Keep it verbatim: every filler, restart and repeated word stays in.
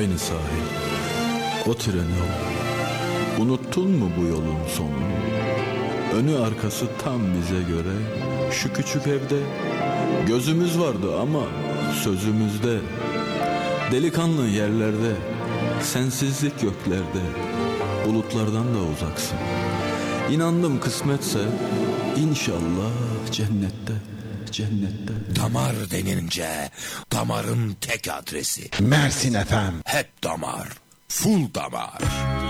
aynı sahil, o tren yolu. Unuttun mu bu yolun sonunu? Önü arkası tam bize göre. Şu küçük evde gözümüz vardı ama sözümüzde. Delikanlı yerlerde, sensizlik göklerde. Bulutlardan da uzaksın. İnandım kısmetse, inşallah cennette, cennette. Damar denince damarın tek adresi Mersin F M. hep damar, full damar.